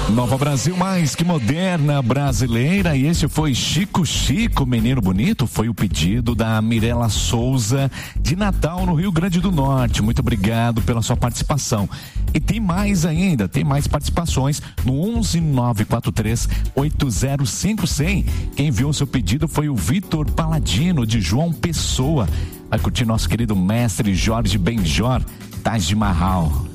Nova Brasil, mais que moderna brasileira. E esse foi Chico Chico, Menino Bonito. Foi o pedido da Mirela Souza, de Natal, no Rio Grande do Norte. Muito obrigado pela sua participação. E tem mais ainda, tem mais participações no 11943-805-100. Quem enviou seu pedido foi o Vitor Paladino, de João Pessoa. Vai curtir nosso querido mestre Jorge Benjor, Taj Mahal.